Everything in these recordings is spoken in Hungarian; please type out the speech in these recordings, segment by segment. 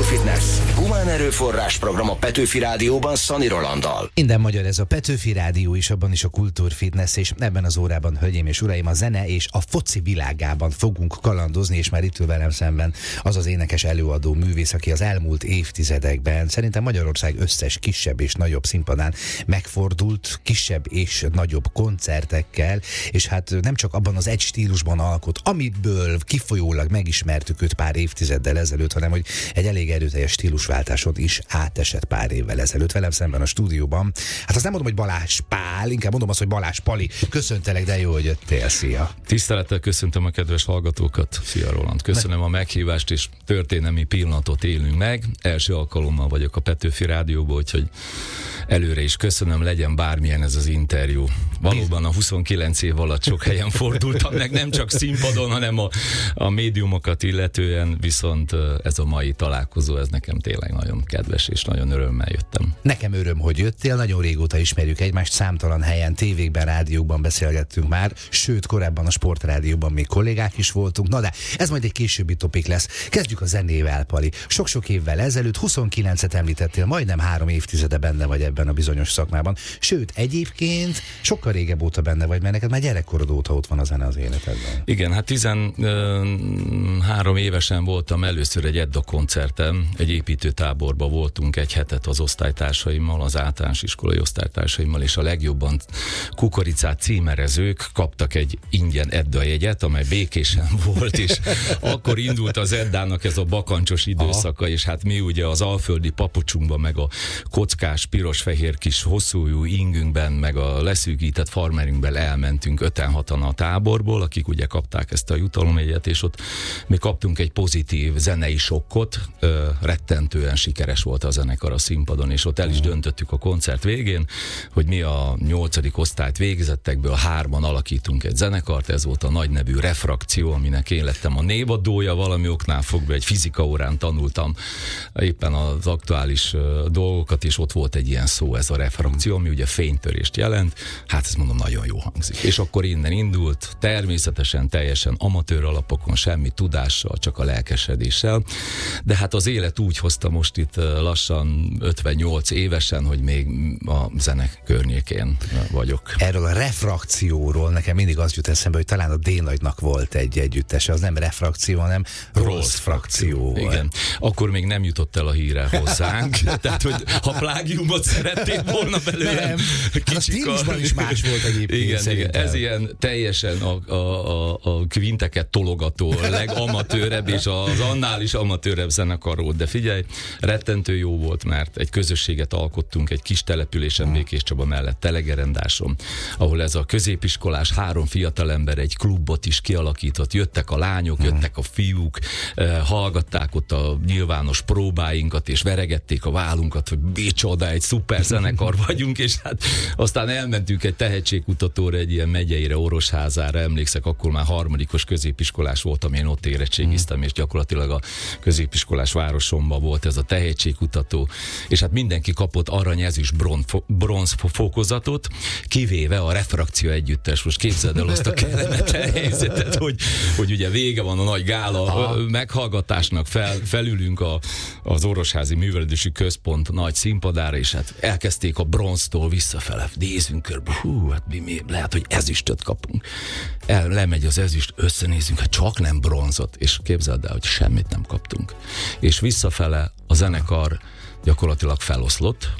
Fitness. Humán erőforrás program a Petőfi Rádióban Szani Rolanddal. Minden magyar, ez a Petőfi Rádió is, abban is a kultúrfitness, és ebben az órában, hölgyeim és uraim, a zene és a foci világában fogunk kalandozni, és már itt ül velem szemben az az énekes előadó művész, aki az elmúlt évtizedekben szerintem Magyarország összes kisebb és nagyobb színpadán megfordult, kisebb és nagyobb koncertekkel, és hát nem csak abban az egy stílusban alkot, amiből kifolyólag megismertük őt pár évtizeddel ezelőtt, hanem hogy egy elég erőteljes stílusváltáson is átesett pár évvel ezelőtt. Velem szemben a stúdióban. Hát azt nem mondom, hogy Balázs Pál, inkább mondom azt, hogy Balázs Pali. Köszöntelek, de jó, hogy jöttél. Szia! Tisztelettel köszöntöm a kedves hallgatókat. Szia Roland! Köszönöm a meghívást, és történelmi pillanatot élünk meg. Első alkalommal vagyok a Petőfi Rádióban, úgyhogy előre is köszönöm, legyen bármilyen ez az interjú. Valóban a 29 év alatt sok helyen fordultam meg, nem csak színpadon, hanem a médiumokat illetően, viszont ez a mai találkozó, ez nekem tényleg nagyon kedves, és nagyon örömmel jöttem. Nekem öröm, hogy jöttél, nagyon régóta ismerjük egymást, számtalan helyen, tévékben, rádiókban beszélgettünk már, sőt, korábban a Sportrádióban még kollégák is voltunk, na de ez majd egy későbbi topik lesz. Kezdjük a zenével, Pali. Sok-sok évvel ezelőtt, 29-et említettél, majdnem 3 évtizede benne vagy ebben a bizonyos szakmában, sőt, egyébként sokkal régebb óta benne vagy, mert neked már gyerekkorod óta ott van a zene az életedben. Igen, hát 13 évesen voltam először egy Edda koncerten, egy építőtáborban voltunk egy hetet az osztálytársaimmal, az általános iskolai osztálytársaimmal, és a legjobban kukoricát címerezők kaptak egy ingyen Edda jegyet, amely békésen volt, és akkor indult az Eddának ez a bakancsos időszaka, és hát mi ugye az alföldi papucsunkban, meg a kockás, piros-fehér kis hosszújú ingünkben, meg a leszűkített farmerünkben elmentünk 5-6-an a táborból, akik ugye kapták ezt a jutalomjegyet, és ott mi kaptunk egy pozitív zenei sokkot, rettentően sikeres volt a zenekar a színpadon, és ott el is döntöttük a koncert végén, hogy mi a 8. osztályt végezettekből 3-an alakítunk egy zenekart, ez volt a nagy nevű Refrakció, aminek én lettem a névadója, valami oknál fogva egy fizika órán tanultam éppen az aktuális dolgokat, és ott volt egy ilyen szó, ez a refrakció, ami ugye fénytörést jelent, hát ezt mondom, nagyon jó hangzik. És akkor innen indult, természetesen teljesen amatőr alapokon, semmi tudással, csak a lelkesedéssel, de hát az élet úgy hozta most itt lassan 58 évesen, hogy még a zene környékén vagyok. Erről a Refrakcióról nekem mindig az jut eszembe, hogy talán a D-nagynak volt egy együttese, az nem Refrakció, hanem Rossz Frakció. Igen. Akkor még nem jutott el a híre hozzánk, tehát hogy ha plágiumot szerették volna belőle. Nem, hát a stílusban is más volt egyébként. Igen, ez ilyen teljesen a kvinteket tologató, legamatőrebb, és az annál is amatőrebb zenekar volt. De figyelj, rettentő jó volt, mert egy közösséget alkottunk egy kis településen, Békés Csaba mellett, Telegerendáson, ahol ez a középiskolás 3 fiatalember egy klubot is kialakított. Jöttek a lányok, jöttek a fiúk, hallgatták ott a nyilvános próbáinkat, és veregették a vállunkat, hogy micsoda, egy szuper zenekar vagyunk, és hát aztán elmentünk egy tehetségkutatóra, egy ilyen megyeire, Orosházára, emlékszek, akkor már 3. középiskolás voltam, én ott érettségiztem, és gyakorlatilag a középiskolás városomban volt ez a tehetségkutató, és hát mindenki kapott arany, ezüst, bronz fokozatot, kivéve a Refrakció együttes. Most képzeld el azt a kellemetlen helyzetet, hogy ugye vége van a nagy gála meghallgatásnak, felülünk az Orosházi Művelődési Központ nagy színpadára, és hát elkezdték a bronztól visszafele, nézzünk körbe, hát mi lehet, hogy ezüstöt kapunk. Lemegy az ezüst, összenézünk, hát csak nem bronzot, és képzeld el, hogy semmit nem kaptunk. És visszafele a zenekar gyakorlatilag feloszlott,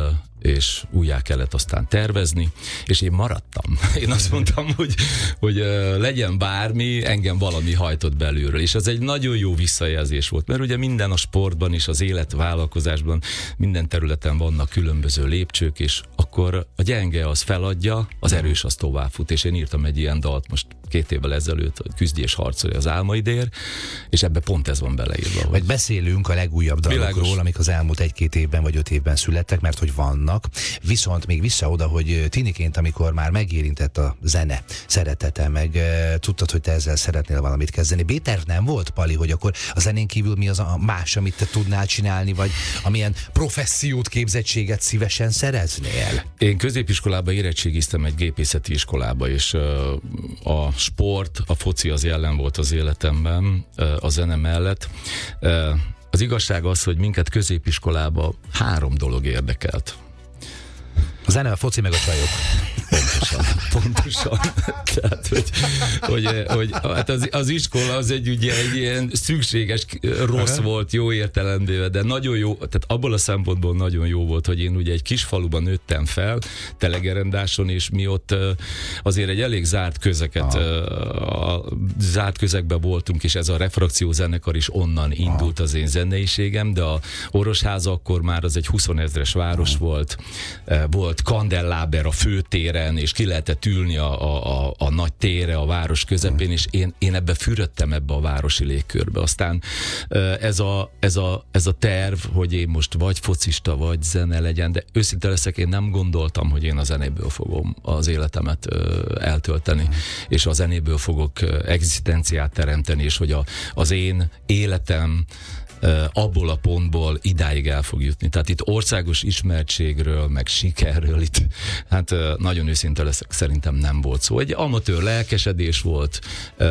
és újjá kellett aztán tervezni, és én maradtam. Én azt mondtam, hogy legyen bármi, engem valami hajtott belülről, és az egy nagyon jó visszajelzés volt, mert ugye minden a sportban és az életvállalkozásban, minden területen vannak különböző lépcsők, és akkor a gyenge az feladja, az erős az továbbfut, és én írtam egy ilyen dalt most 2 évvel ezelőtt, hogy küzdj és harcolj az álmaidért, és ebbe pont ez van beleírva. Vagy beszélünk a legújabb dalokról, amik az elmúlt 1-2 évben vagy 5 évben születtek, mert hogy vannak. Viszont még vissza oda, hogy tiniként, amikor már megérintett a zene szeretete, meg tudtad, hogy te ezzel szeretnél valamit kezdeni. B-terv nem volt, Pali, hogy akkor a zenén kívül mi az a más, amit te tudnál csinálni, vagy amilyen professziót, képzettséget szívesen szereznél? Én középiskolában érettségiztem egy gépészeti iskolába, és a sport, a foci az jelen volt az életemben, a zene mellett. Az Az igazság az, hogy minket középiskolában 3 dolog érdekelt. A zene, a foci meg a csajok. Pontosan. Tehát, hogy hát az iskola az egy ilyen szükséges rossz volt, jó értelemben, de nagyon jó, tehát abból a szempontból nagyon jó volt, hogy én ugye egy kis faluban nőttem fel, Telegerendáson, és mi ott azért egy elég zárt közegben voltunk, és ez a Refrakció zenekar is onnan indult az én zeneiségem, de a Orosháza akkor már az egy 20 000-es város volt kandelláber a főtéren, és ki lehetett ülni a nagy térre, a város közepén, és én ebbe fürödtem ebbe a városi légkörbe. Aztán ez a terv, hogy én most vagy focista, vagy zene legyen, de őszinte leszek, én nem gondoltam, hogy én a zenéből fogom az életemet eltölteni, és a zenéből fogok egzisztenciát teremteni, és hogy az én életem abból a pontból idáig el fog jutni. Tehát itt országos ismertségről, meg sikerről itt, hát nagyon őszinte leszek, szerintem nem volt szó. Egy amatőr lelkesedés volt,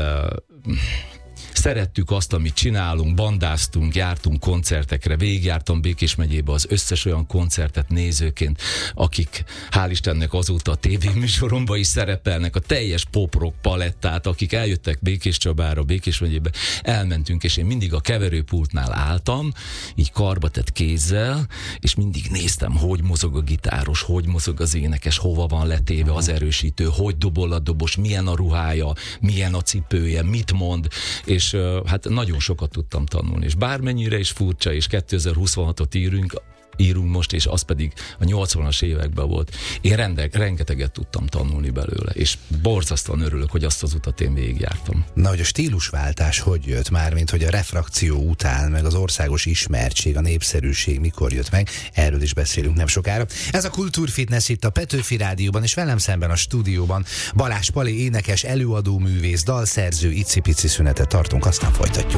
szerettük azt, amit csinálunk, bandáztunk, jártunk koncertekre, végigjártam Békés megyébe az összes olyan koncertet nézőként, akik hál' Istennek azóta a tévéműsoromban is szerepelnek, a teljes pop-rock palettát, akik eljöttek Békéscsabára, Békés megyébe, elmentünk, és én mindig a keverőpultnál álltam, így karbatett kézzel, és mindig néztem, hogy mozog a gitáros, hogy mozog az énekes, hova van letéve az erősítő, hogy dobol a dobos, milyen a ruhája, milyen a cipője, mit mond, és hát nagyon sokat tudtam tanulni, és bármennyire is furcsa, és 2026-ot írunk most, és az pedig a 80-as években volt. Én rengeteget tudtam tanulni belőle, és borzasztóan örülök, hogy azt az utat én végigjártam. Na, hogy a stílusváltás hogy jött már, mint hogy a Refrakció után, meg az országos ismertség, a népszerűség mikor jött meg, erről is beszélünk nem sokára. Ez a Kultúrfitness itt a Petőfi Rádióban, és velem szemben a stúdióban Balázs Pali énekes, előadó művész, dalszerző, icipici szünetet tartunk, aztán folytatjuk.